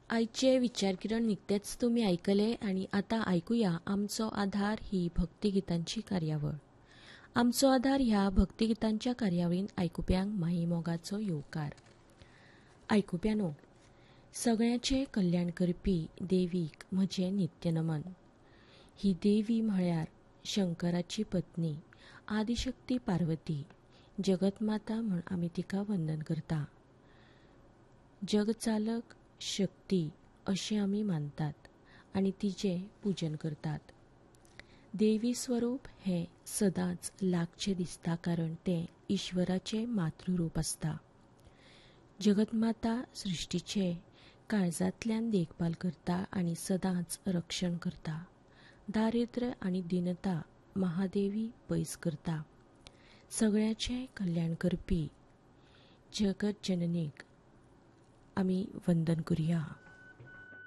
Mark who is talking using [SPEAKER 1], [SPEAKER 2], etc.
[SPEAKER 1] आयचे विचार किरण निकतेच तुम्ही ऐकले आणि आता ऐकूया आमचो आधार ही भक्तिगीतांची कार्यावळ. आमचो आधार ह्या भक्तिगीतांच्या कार्यावळीन आयकुप्यांक माही मोगाचो येवकार. आयकुप्यानो, सगळ्यांचे कल्याण करपी देवीक म्हजें नित्य नमन. ही देवी म्हळ्यार शंकराची पत्नी आदिशक्ती पार्वती, जगतमाता म्हूण आमी तिका वंदन करता. जगचालक शक्ती अशें आमी मानतात आनी तिचें पुजन करतात. देवी स्वरूप हें सदांच लागचें दिसता कारण तें ईश्वराचें मातृरूप आसता. जगतमाता सृश्टीचे काळजांतल्यान देखभाल करता आनी सदांच रक्षण करता. दारिद्र्य आनी दिनता महादेवी पयस करता. सगळ्यांचें कल्याण करपी जगत जननीक आमी वंदन करुया.